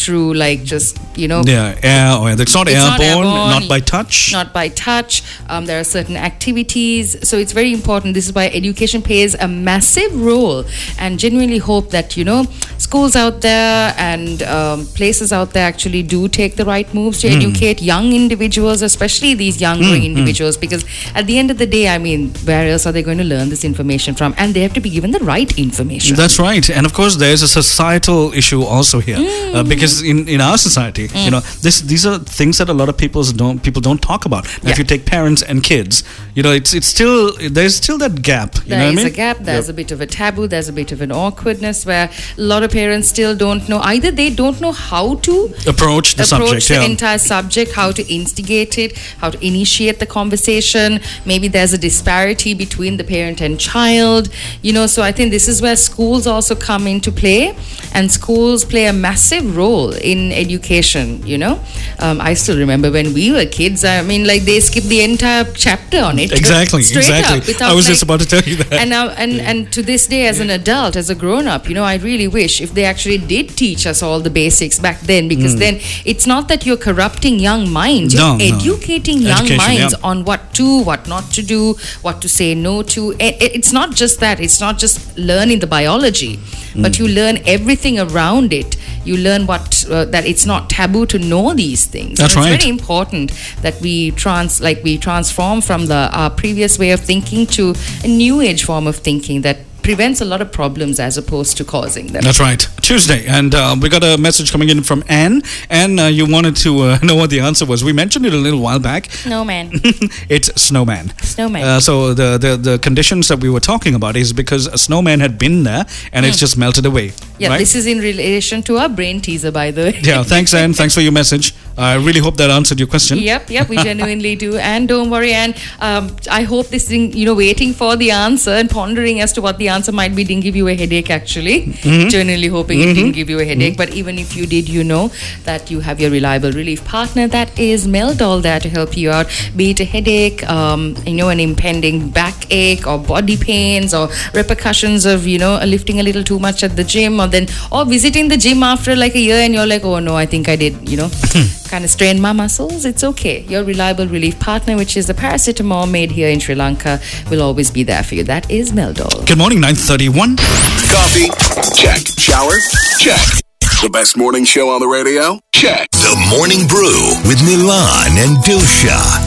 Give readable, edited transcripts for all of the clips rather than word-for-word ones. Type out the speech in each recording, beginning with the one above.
through like just, It's not airborne, not by touch. Not by touch. There are certain activities. So it's very important. This is why education plays a massive role, and genuinely hope that, schools out there and places out there actually do take the right moves to educate young individuals, especially these young growing individuals, because at the end of the day, I mean, where else are they going to learn this information from? And they have to be given the right information. That's right. And of course, there's a societal issue also here, because in our society, these are things that a lot of people don't talk about. Now, if you take parents and kids, there's still that gap. There is a gap. There's a bit of a taboo. There's a bit of an awkwardness where a lot of parents still don't know. Either they don't know how to approach the entire subject, how to instigate it, how to initiate the conversation. Maybe there's a disparity between the parent and child. So I think this is where schools also come into play, and schools play a massive role in education. I still remember when we were kids. I mean, like they skipped the entire chapter on it. Exactly. Up, I was just about to tell you that. And now, and to this day, as an adult, as a grown-up, I really wish if they actually did teach us all the basics back then, because then it's not that you're corrupting young minds. You're educating young minds on what to, what not to do, what to say no to. It's not just that. It's not just learning the biology, but you learn everything around it. You learn that it's not taboo to know these things. That's right. It's very important that we transform from our previous way of thinking to a new age form of thinking that prevents a lot of problems as opposed to causing them. That's right. Tuesday, and we got a message coming in from Anne. Anne, you wanted to know what the answer was. We mentioned it a little while back. Snowman. It's snowman. Snowman. So the conditions that we were talking about is because a snowman had been there and it's just melted away. Yeah, right? This is in relation to our brain teaser, by the way. Yeah, thanks, Anne. Thanks for your message. I really hope that answered your question. Yep, we genuinely do. And don't worry, Anne, I hope this thing, waiting for the answer and pondering as to what the answer might be didn't give you a headache, actually. Genuinely hoping it didn't give you a headache. But even if you did, that you have your reliable relief partner. That is Meldol, there to help you out. Be it a headache, an impending backache or body pains or repercussions of, lifting a little too much at the gym or visiting the gym after like a year and you're like, oh no, I think I did, kind of strain my muscles. It's okay. Your reliable relief partner, which is the paracetamol made here in Sri Lanka, will always be there for you. That is Meldol. Good morning, 9:31. Coffee? Check. Shower? Check. The best morning show on the radio? Check. The Morning Brew with Milan and Dusha.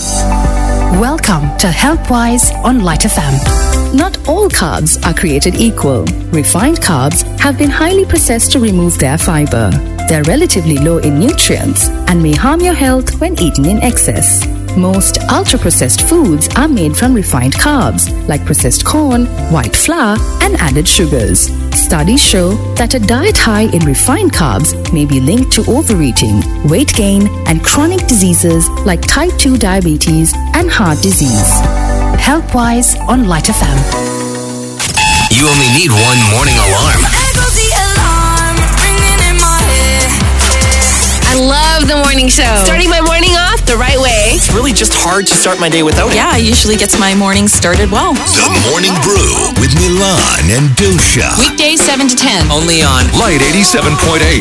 Welcome to HealthWise on Light FM. Not all carbs are created equal. Refined carbs have been highly processed to remove their fiber. They're relatively low in nutrients and may harm your health when eaten in excess. Most ultra-processed foods are made from refined carbs, like processed corn, white flour, and added sugars. Studies show that a diet high in refined carbs may be linked to overeating, weight gain, and chronic diseases like type 2 diabetes and heart disease. HealthWise on Light FM. You only need one morning alarm. I love the morning show. Starting my morning off the right way. It's really just hard to start my day without it. Yeah, usually gets my morning started well. The Morning Brew with Milan and Dusha. Weekdays 7 to 10. Only on Light 87.8.